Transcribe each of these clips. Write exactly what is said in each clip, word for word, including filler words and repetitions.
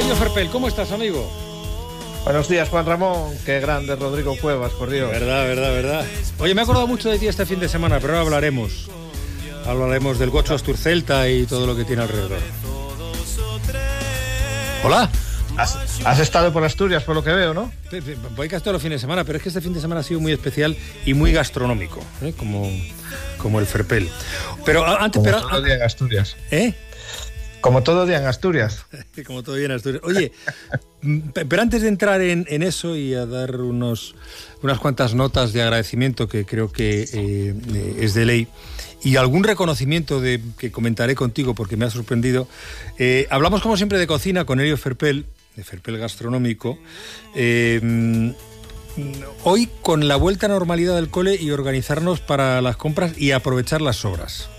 Elio Ferpel, ¿cómo estás, amigo? Buenos días, Juan Ramón. Qué grande Rodrigo Cuevas, por Dios. Verdad, verdad, verdad. Oye, me he acordado mucho de ti este fin de semana, pero ahora hablaremos. Hablaremos del Gocho Asturcelta y todo lo que tiene alrededor. Hola. ¿Has, has estado por Asturias, por lo que veo, ¿no? Voy casi todos los fines de semana, pero es que este fin de semana ha sido muy especial y muy gastronómico, ¿eh? como, como el Ferpel. Pero antes... Como pero, todo día en Asturias. ¿Eh? Como todo día en Asturias. Como todo día en Asturias. Oye, pero antes de entrar en, en eso y a dar unos, unas cuantas notas de agradecimiento que creo que eh, es de ley, y algún reconocimiento de, que comentaré contigo porque me ha sorprendido, eh, hablamos como siempre de cocina con Elio Ferpel, de Ferpel Gastronómico, eh, hoy con la vuelta a normalidad del cole y organizarnos para las compras y aprovechar las horas.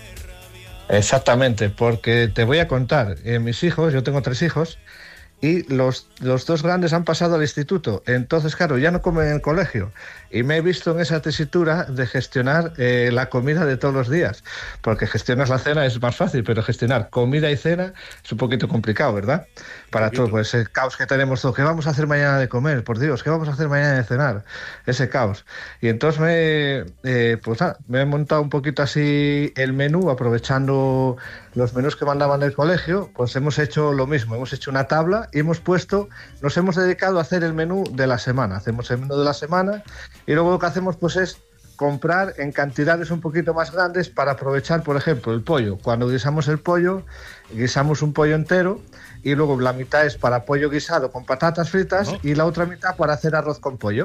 Exactamente, porque te voy a contar, eh, mis hijos, yo tengo tres hijos, y los, los dos grandes han pasado al instituto, entonces claro, ya no comen en el colegio, y me he visto en esa tesitura de gestionar eh, la comida de todos los días, porque gestionar la cena es más fácil, pero gestionar comida y cena es un poquito complicado, ¿verdad? Para todo, pues el caos que tenemos todo, ¿qué vamos a hacer mañana de comer? Por Dios, ¿qué vamos a hacer mañana de cenar? Ese caos. Y entonces me, eh, pues, ah, me he montado un poquito así el menú, aprovechando los menús que mandaban del colegio, pues hemos hecho lo mismo, hemos hecho una tabla y hemos puesto, nos hemos dedicado a hacer el menú de la semana, hacemos el menú de la semana y luego lo que hacemos pues es comprar en cantidades un poquito más grandes para aprovechar, por ejemplo, el pollo. Cuando guisamos el pollo, guisamos un pollo entero y luego la mitad es para pollo guisado con patatas fritas oh. y la otra mitad para hacer arroz con pollo.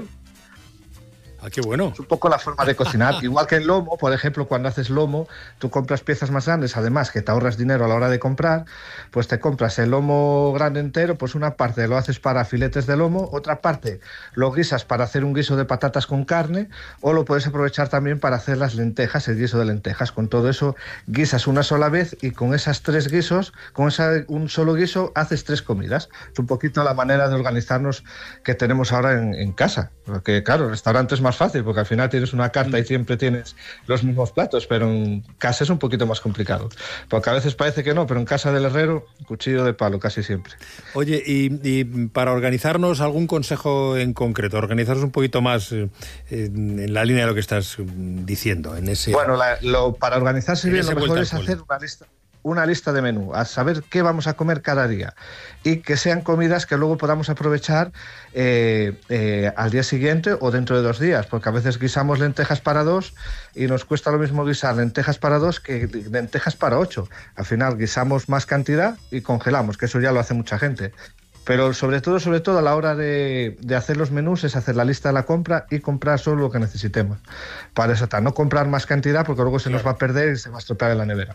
Ah, qué bueno. Es un poco la forma de cocinar. Igual que el lomo, por ejemplo, cuando haces lomo, tú compras piezas más grandes, además que te ahorras dinero a la hora de comprar, pues te compras el lomo grande entero, pues una parte lo haces para filetes de lomo, otra parte lo guisas para hacer un guiso de patatas con carne, o lo puedes aprovechar también para hacer las lentejas, el guiso de lentejas. Con todo eso guisas una sola vez y con esas tres guisos, con esa, un solo guiso, haces tres comidas. Es un poquito la manera de organizarnos que tenemos ahora en, en casa. Porque claro, el restaurante es más fácil porque al final tienes una carta y siempre tienes los mismos platos, pero en casa es un poquito más complicado, porque a veces parece que no, pero en casa del herrero, cuchillo de palo casi siempre. Oye, y, y para organizarnos, ¿algún consejo en concreto? Organizarnos un poquito más eh, en la línea de lo que estás diciendo. En ese, bueno, la, lo, para organizarse bien lo mejor es hacer una lista una lista de menú, a saber qué vamos a comer cada día y que sean comidas que luego podamos aprovechar eh, eh, al día siguiente o dentro de dos días, porque a veces guisamos lentejas para dos y nos cuesta lo mismo guisar lentejas para dos que lentejas para ocho. Al final guisamos más cantidad y congelamos, que eso ya lo hace mucha gente. Pero sobre todo, sobre todo a la hora de, de hacer los menús es hacer la lista de la compra y comprar solo lo que necesitemos. Para eso, no comprar más cantidad porque luego se claro. nos va a perder y se va a estropear en la nevera.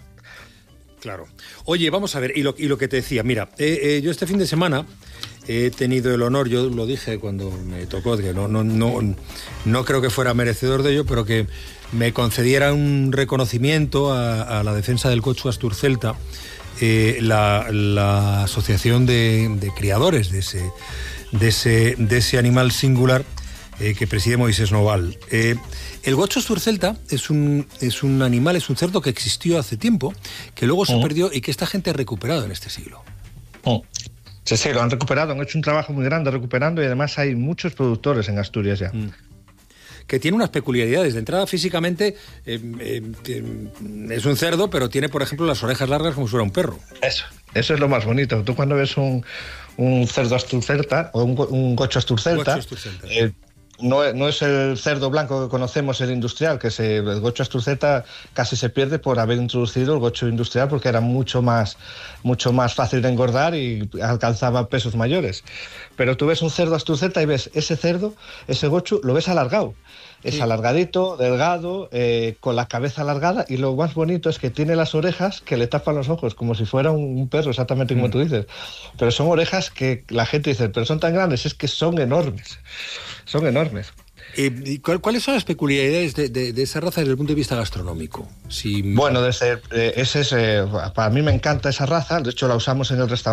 Claro. Oye, vamos a ver, y lo, y lo que te decía, mira, eh, eh, yo este fin de semana he tenido el honor, yo lo dije cuando me tocó, que no, no, no, no creo que fuera merecedor de ello, pero que me concediera un reconocimiento a, a la defensa del Gocho Asturcelta, eh, la, la asociación de, de criadores de ese, de ese, de ese animal singular eh, que preside Moisés Noval. Eh, El Gocho Asturcelta es un, es un animal, es un cerdo que existió hace tiempo, que luego se oh. perdió y que esta gente ha recuperado en este siglo. Oh. Sí, sí, lo han recuperado, han hecho un trabajo muy grande recuperando y además hay muchos productores en Asturias ya. Mm. Que tiene unas peculiaridades. De entrada, físicamente, eh, eh, es un cerdo, pero tiene, por ejemplo, las orejas largas como si fuera un perro. Eso, eso es lo más bonito. Tú cuando ves un, un cerdo Asturcelta o un, un Gocho Asturcelta... Gocho Asturcelta. Eh, No, no es el cerdo blanco que conocemos, el industrial, que se, el Gocho Asturcelta casi se pierde por haber introducido el Gocho industrial porque era mucho más, mucho más fácil de engordar y alcanzaba pesos mayores. Pero tú ves un cerdo Asturcelta y ves ese cerdo, ese Gocho, lo ves alargado. Es sí. alargadito, delgado, eh, con la cabeza alargada y lo más bonito es que tiene las orejas que le tapan los ojos, como si fuera un, un perro, exactamente como mm. tú dices. Pero son orejas que la gente dice, pero son tan grandes, es que son enormes, son enormes. Eh, ¿Cuáles son las peculiaridades de, de, de esa raza desde el punto de vista gastronómico? Si... Bueno, desde, eh, ese es, eh, para mí me encanta esa raza, de hecho la usamos en el restaurante.